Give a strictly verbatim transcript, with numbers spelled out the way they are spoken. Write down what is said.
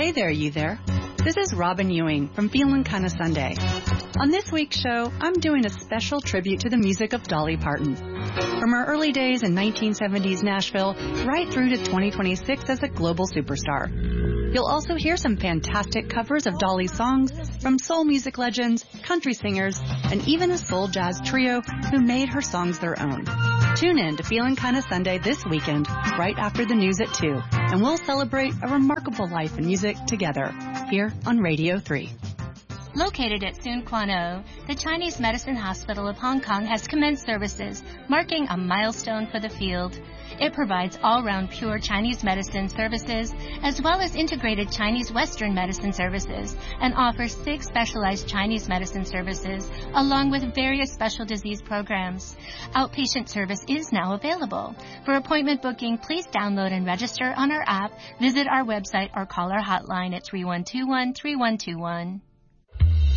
Hey there, you there. This is Robin Ewing from Feelin' Kinda Sunday. On this week's show, I'm doing a special tribute to the music of Dolly Parton. From her early days in nineteen seventies Nashville, right through to twenty twenty-six as a global superstar. You'll also hear some fantastic covers of Dolly's songs from soul music legends, country singers, and even a soul jazz trio who made her songs their own. Tune in to Feelin' Kinda Sunday this weekend, right after the news at two, and we'll celebrate a remarkable life in music together, here on Radio three. Located at Soon Kwan O, the Chinese Medicine Hospital of Hong Kong has commenced services, marking a milestone for the field. It provides all-round pure Chinese medicine services, as well as integrated Chinese Western medicine services, and offers six specialized Chinese medicine services, along with various special disease programs. Outpatient service is now available. For appointment booking, please download and register on our app, visit our website, or call our hotline at three one two one, three one two one.